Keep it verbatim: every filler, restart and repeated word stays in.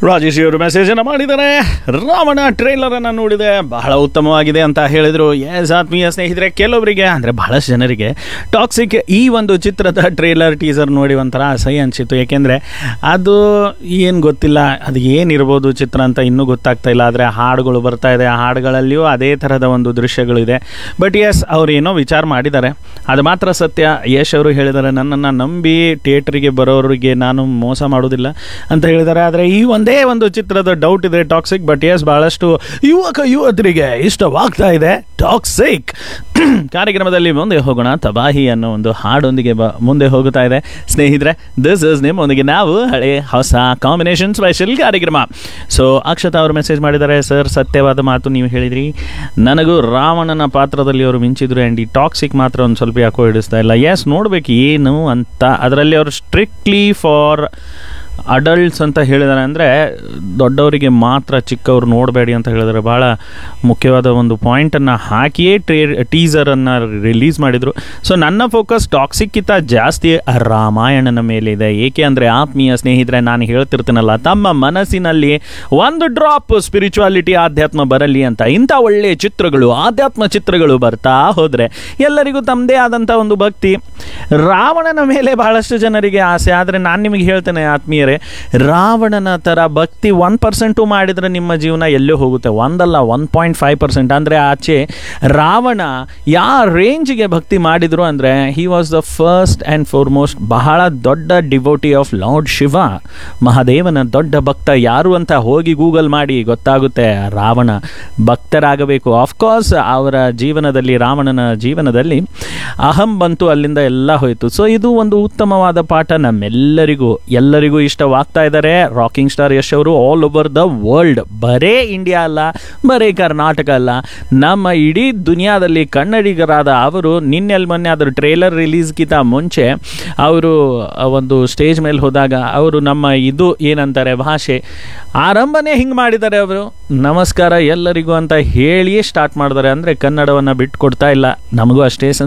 ರಾಜೇಶ್ ಅವರು ಮೆಸೇಜನ್ನು ಮಾಡಿದ್ದಾರೆ. ರಾವಣ ಟ್ರೈಲರನ್ನು ನೋಡಿದೆ, ಬಹಳ ಉತ್ತಮವಾಗಿದೆ ಅಂತ ಹೇಳಿದರು. ಎಸ್ ಆತ್ಮೀಯ ಸ್ನೇಹಿತರೆ, ಕೆಲವರಿಗೆ ಅಂದರೆ ಬಹಳಷ್ಟು ಜನರಿಗೆ ಟಾಕ್ಸಿಕ್ ಈ ಒಂದು ಚಿತ್ರದ ಟ್ರೈಲರ್ ಟೀಸರ್ ನೋಡಿ ಒಂಥರ ಅಸಹ್ಯ ಅನಿಸಿತ್ತು. ಏಕೆಂದರೆ ಅದು ಏನು ಗೊತ್ತಿಲ್ಲ, ಅದು ಏನಿರ್ಬೋದು ಚಿತ್ರ ಅಂತ ಇನ್ನೂ ಗೊತ್ತಾಗ್ತಾ ಇಲ್ಲ. ಆದರೆ ಹಾಡುಗಳು ಬರ್ತಾ ಇದೆ, ಆ ಹಾಡುಗಳಲ್ಲಿಯೂ ಅದೇ ಥರದ ಒಂದು ದೃಶ್ಯಗಳಿದೆ. ಬಟ್ ಎಸ್, ಅವ್ರು ಏನೋ ವಿಚಾರ ಮಾಡಿದ್ದಾರೆ, ಅದು ಮಾತ್ರ ಸತ್ಯ. ಯಶ್ ಅವರು ಹೇಳಿದ್ದಾರೆ, ನನ್ನನ್ನು ನಂಬಿ ಥಿಯೇಟ್ರಿಗೆ ಬರೋರಿಗೆ ನಾನು ಮೋಸ ಮಾಡೋದಿಲ್ಲ ಅಂತ ಹೇಳಿದ್ದಾರೆ. ಆದರೆ ಈ ಒಂದೇ ಒಂದು ಚಿತ್ರದ ಡೌಟ್ ಇದೆ ಟಾಕ್ಸಿಕ್. ಬಟ್ ಎಸ್, ಬಹಳಷ್ಟು ಯುವಕ ಯುವತಿಯರಿಗೆ ಇಷ್ಟವಾಗ್ತಾ ಇದೆ ಟಾಕ್ಸಿಕ್. ಕಾರ್ಯಕ್ರಮದಲ್ಲಿ ಮುಂದೆ ಹೋಗೋಣ. ತಬಾಹಿ ಅನ್ನೋ ಒಂದು ಹಾಡೊಂದಿಗೆ ಬ ಮುಂದೆ ಹೋಗುತ್ತಾ ಇದೆ ಸ್ನೇಹಿತರೆ. ದಿಸ್ ಇಸ್ ನಿಮ್ಮೊಂದಿಗೆ ನಾವು ಹಳೆ ಹೊಸ ಕಾಂಬಿನೇಷನ್ ಸ್ಪೆಷಲ್ ಕಾರ್ಯಕ್ರಮ. ಸೊ ಅಕ್ಷತಾ ಅವರು ಮೆಸೇಜ್ ಮಾಡಿದ್ದಾರೆ, ಸರ್ ಸತ್ಯವಾದ ಮಾತು ನೀವು ಹೇಳಿದ್ರಿ, ನನಗೂ ರಾವಣನ ಪಾತ್ರದಲ್ಲಿ ಅವರು ಮಿಂಚಿದ್ರು. ಆ್ಯಂಡ್ ಈ ಟಾಕ್ಸಿಕ್ ಮಾತ್ರ ಒಂದು ಸ್ವಲ್ಪ ಯಾಕೋ ಹಿಡಿಸ್ತಾ ಇಲ್ಲ. ಎಸ್, ನೋಡ್ಬೇಕು ಏನು ಅಂತ. ಅದರಲ್ಲಿ ಅವರು ಸ್ಟ್ರಿಕ್ಟ್ಲಿ ಫಾರ್ ಅಡಲ್ಟ್ಸ್ ಅಂತ ಹೇಳಿದ್ದಾರೆ, ಅಂದರೆ ದೊಡ್ಡವರಿಗೆ ಮಾತ್ರ, ಚಿಕ್ಕವರು ನೋಡಬೇಡಿ ಅಂತ ಹೇಳಿದರೆ ಭಾಳ ಮುಖ್ಯವಾದ ಒಂದು ಪಾಯಿಂಟನ್ನು ಹಾಕಿಯೇ ಟ್ರೇ ಟೀಸರನ್ನು ರಿಲೀಸ್ ಮಾಡಿದರು. ಸೊ ನನ್ನ ಫೋಕಸ್ ಟಾಕ್ಸಿಕ್ಕಿಂತ ಜಾಸ್ತಿ ರಾಮಾಯಣನ ಮೇಲಿದೆ. ಏಕೆ ಅಂದರೆ ಆತ್ಮೀಯ ಸ್ನೇಹಿತರೆ, ನಾನು ಹೇಳ್ತಿರ್ತೀನಲ್ಲ, ತಮ್ಮ ಮನಸ್ಸಿನಲ್ಲಿ ಒಂದು ಡ್ರಾಪ್ ಸ್ಪಿರಿಚುವಾಲಿಟಿ, ಆಧ್ಯಾತ್ಮ ಬರಲಿ ಅಂತ ಇಂಥ ಒಳ್ಳೆಯ ಚಿತ್ರಗಳು, ಆಧ್ಯಾತ್ಮ ಚಿತ್ರಗಳು ಬರ್ತಾ ಹೋದರೆ ಎಲ್ಲರಿಗೂ ತಮ್ಮದೇ ಆದಂಥ ಒಂದು ಭಕ್ತಿ. ರಾವಣನ ಮೇಲೆ ಬಹಳಷ್ಟು ಜನರಿಗೆ ಆಸೆ. ಆದರೆ ನಾನು ನಿಮಗೆ ಹೇಳ್ತೇನೆ ಆತ್ಮೀಯ, ರಾವಣನ ಥರ ಭಕ್ತಿ ಒನ್ ಪರ್ಸೆಂಟು ಮಾಡಿದರೆ ನಿಮ್ಮ ಜೀವನ ಎಲ್ಲೋ ಹೋಗುತ್ತೆ. ಒಂದಲ್ಲ, ಒನ್ ಪಾಯಿಂಟ್ ಫೈವ್ ಪರ್ಸೆಂಟ್ ಅಂದರೆ ಆಚೆ. ರಾವಣ ಯಾವ ರೇಂಜಿಗೆ ಭಕ್ತಿ ಮಾಡಿದರು ಅಂದರೆ, he was the first and foremost ಬಹಳ ದೊಡ್ಡ ಡಿವೋಟಿ ಆಫ್ ಲಾರ್ಡ್ ಶಿವ, ಮಹಾದೇವನ ದೊಡ್ಡ ಭಕ್ತ. ಯಾರು ಅಂತ ಹೋಗಿ ಗೂಗಲ್ ಮಾಡಿ ಗೊತ್ತಾಗುತ್ತೆ. ರಾವಣ ಭಕ್ತರಾಗಬೇಕು. ಆಫ್ಕೋರ್ಸ್ ಅವರ ಜೀವನದಲ್ಲಿ, ರಾವಣನ ಜೀವನದಲ್ಲಿ ಅಹಂ ಬಂತು, ಅಲ್ಲಿಂದ ಎಲ್ಲ ಹೋಯಿತು. ಸೊ ಇದು ಒಂದು ಉತ್ತಮವಾದ ಪಾಠ ನಮ್ಮೆಲ್ಲರಿಗೂ, ಎಲ್ಲರಿಗೂ ಇಷ್ಟವಾಗ್ತಾ ಇದ್ದಾರೆ ರಾಕಿಂಗ್ ಸ್ಟಾರ್ ಯಶ್ ಅವರು ಆಲ್ ಓವರ್ ದ ವರ್ಲ್ಡ್. ಬರೇ ಇಂಡಿಯಾ ಅಲ್ಲ, ಬರೇ ಕರ್ನಾಟಕ ಅಲ್ಲ, ನಮ್ಮ ಇಡೀ ದುನಿಯಾದಲ್ಲಿ ಕನ್ನಡಿಗರಾದ ಅವರು ನಿನ್ನೆಲ್ಲಿ ಮೊನ್ನೆ ಅದರ ಟ್ರೇಲರ್ ರಿಲೀಸ್ಗಿಂತ ಮುಂಚೆ ಅವರು ಒಂದು ಸ್ಟೇಜ್ ಮೇಲೆ ಹೋದಾಗ ಅವರು ನಮ್ಮ ಇದು ಏನಂತಾರೆ ಭಾಷೆ ಆರಂಭನೇ ಹಿಂಗೆ ಮಾಡಿದ್ದಾರೆ. ಅವರು ನಮಸ್ಕಾರ ಎಲ್ಲರಿಗೂ ಅಂತ ಹೇಳಿಯೇ ಸ್ಟಾರ್ಟ್ ಮಾಡಿದ್ದಾರೆ. ಅಂದರೆ ಕನ್ನಡವನ್ನು ಬಿಟ್ಟು ಕೊಡ್ತಾ ಇಲ್ಲ. ನಮಗೂ ಅಷ್ಟೇ